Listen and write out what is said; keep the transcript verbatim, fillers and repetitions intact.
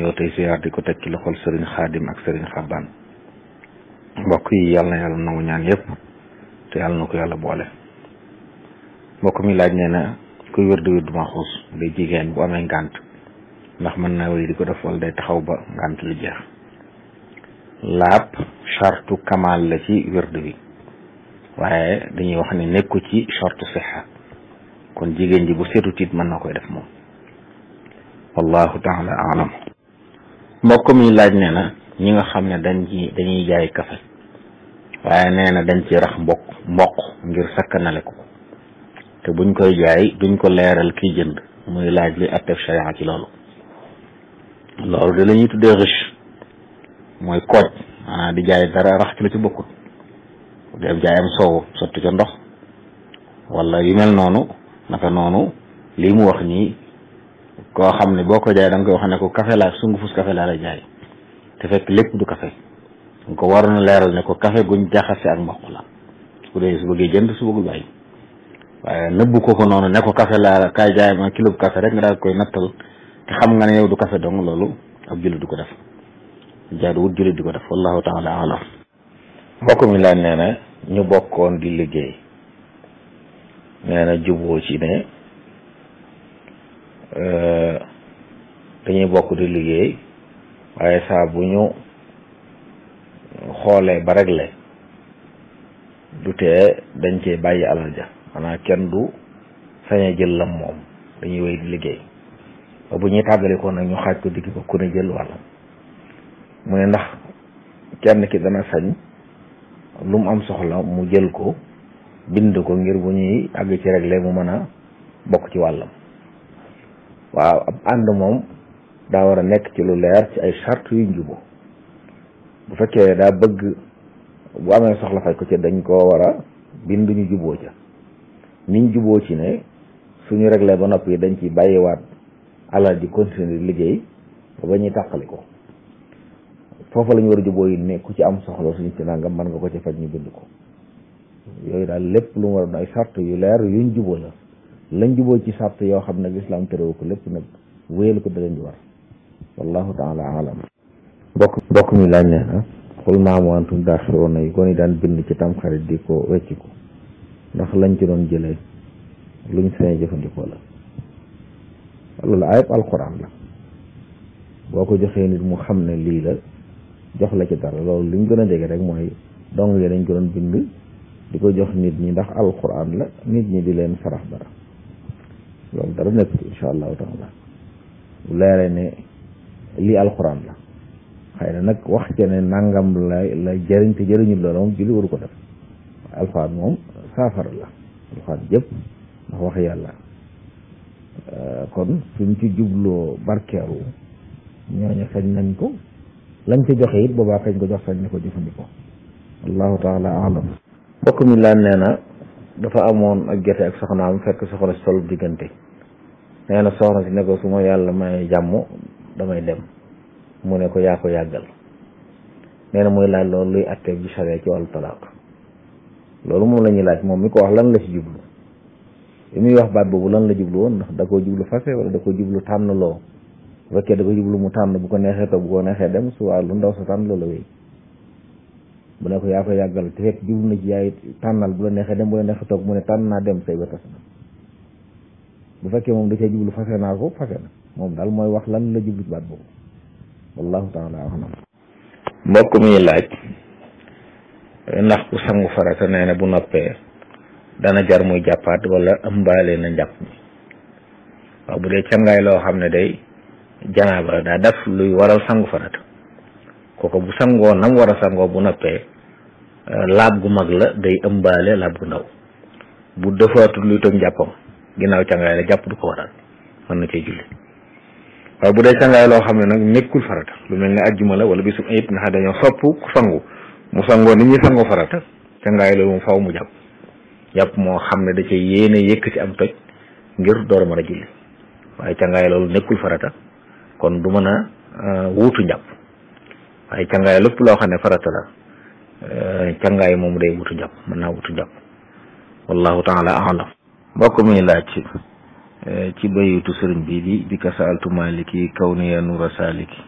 nuyoo tey siyaar di ko teg ci loxol sëriñ Xaadim ak sëriñ Xabbaan. mbokk yi yàlla na yàlla nangu ñaan yëpp te yàlla na ko yàlla boole. mbokk mi laaj nee na kuy wér di wér maxuus day jigéen bu amee ngànt ndax mën naa wéy di ko def wala day taxaw ba ngànt lu jeex. laab chartu kamal la ci wérd bi waaye dañuy wax ne nekku ci chartu sixa kon jigéen ji bu seetu tiit mën na koy def moom wallahu taala alam. mbokk mi laaj nee na ñi nga xam ne dañ ci dañuy jaay kafe waaye nee na dañ ci rax mbokk mboq ngir sakkanale ko te buñ koy jaay duñ ko leeral kiy jënd muy laaj li attef sharia ci loolu loolu de la ñuy tuddee riche mooy kooj maanaam di jaay dara rax ci la ci bokkut dem jaay am soow sotti ca ndox wala yu mel noonu naka noonu lii mu wax nii koo xam ne boo ko jaay da nga koy wax ne ko café laa sungufus café laa la jaay te fekk lépp du café nga ko waroon a leeral ne ko café guñ jaxase ak mboq la su dee su bëggee jënd su bëggul bàyyi waaye nëbbu ko ko noonu ne ko café laa kaay jaay ma kilo bu café rek nga daal koy nattal te xam nga ne yow du café dong loolu ab jullit du ko def jaadu wut jullit di ko def wallahu taala alam. mbokk mi laaj nee na ñu bokkoon di liggéey nee na juboo ci ne dañuy bokk di liggéey waaye saa bu ñu xoolee ba réglé du tee dañ cee bàyyi alal ja xanaa kenn du sañ a jël lam moom dañuy wéy di liggéey ba bu ñuy tàggalikoo nag ñu xaaj ko digg ko ku ne jël wàllam mu ne ndax kenn ki dana sañ lu mu am soxla mu jël ko bind ko ngir bu ñuy àgg ci réglé mu mën a bokk ci wàllam. waaw ab ànd moom daa war a nekk ci lu leer ci ay charte yu njuboo bu fekkee daa bëgg bu amee soxla faj ko ci dañ koo war a bind ñu juboo ca niñ juboo ci ne suñu réglé ba noppi dañ ci bàyyiwaat alal ji continuer liggéey ba ba ñuy tàqali ko foofu la ñu war a juboo yi ne ku ci am soxla suñu ci nangam mën nga ko ci faj ñu bind ko yooyu daal lépp lu mu war a doon ay charte yu leer yuñ juboo la lañ juboo ci charte yoo xam ne lislaam terewu ko lépp nag wéyal ko da leen di war wallahu taala alam. mbokk mbokk mi laaj nee na xul maamu antum daaxiroona yi kon yi daan bind ci tamxarit di ko wecciku ndax lañ ci doon jëlee luñ sañ jëfandikoo la loolu ayib alquran la boo ko joxee nit mu xam ne lii la jox la ci dara loolu liñ gën a jege rek mooy dong yi dañ ko doon bind di ko jox nit ñi ndax alquran la nit ñi di leen sarax dara loolu dara nekk insha allahu taala bu leeree ne lii alquran la xëy na nag wax ci ne nangam la la jëriñ te jëriñul loolu moom julli waru ko def alquran moom saafara la alquran jëpp ndax wax yàlla kon suñ ci jubloo barkeeru ñooñu sañ nañ ko lañ ci joxe it boobaa kañ ko jox sañ ne ko jëfandikoo allahu taala alam. mbokk mi laan nee na dafa amoon ak gerte ak soxnaam fekk soxna si tollu diggante nee na soxna si ne ko su ma yàlla may jàmm damay dem mu ne ko yaa ko yàggal nee na muy laaj loolu luy attee bi sariya ci wàllu talaaq loolu moom la ñuy laaj moom mi ko wax lan la ci jublu li muy wax baat boobu lan la jublu woon ndax da koo jublu fase wala da koo jublu tànn loo bu fekkee da ko jublu mu tànn bu ko neexee toog bu ko neexee dem su waa lu ndaw sa tànn loola wéy bu ne ko yaa ko yàggal te fekk jublu na ci yaay tànnal bu la neexee dem bu la neexee toog mu ne tànn naa dem say ba tas na bu fekkee moom da cee jublu fase naa ko fase na moom daal mooy wax lan la jublu ci baat boobu wallahu taala alam. mbokk mi laaj ndax ku sangu farata nee na bu noppee dana jar muy jàppaat wala ëmbaale na njàpp mi waaw bu dee cangaay loo xam ne day janaaba daa def luy waral sangu farata kooku bu sangoo nam war a sangoo bu noppee laab gu mag la day ëmbaale laab gu ndaw bu defaatul luy toj njàppam ginnaaw cangaay la jàpp du ko waral mën na cee julli waaye bu dee cangaay loo xam ne nag nekkul farata lu mel ne ajjuma la wala bisu ayib nga xam dañoo sopp ku sangu mu sangoo nit ñi sangoo farata cangaay loolu moom faw mu jàpp jàpp moo xam ne da cay yéene yëkk ci am toj ngir door a mën a julli waaye cangaay loolu nekkul farata kon du mën a wuutu njàpp waaye cangaay lépp loo xam ne farata la cangaay moom day wutu njàpp mën naa wutu njàpp wallahu taala alam. mbokk mi laaj ci ci bayitu sëriñ bi di bi ka saaltu maliki kaw ni ya nuura saliki